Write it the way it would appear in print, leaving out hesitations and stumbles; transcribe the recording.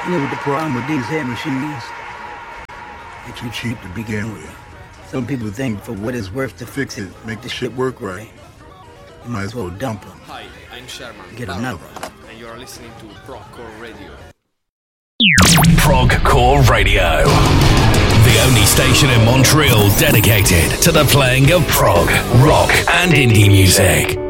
You know what the problem with these head machines? They're too cheap to begin with. Some people think for what it's worth to fix it, make the shit work right, you might as well dump them. Hi, I'm Sherman. Get another. And you're listening to Progcore Radio. Progcore Radio. The only station in Montreal dedicated to the playing of prog, rock, and indie music.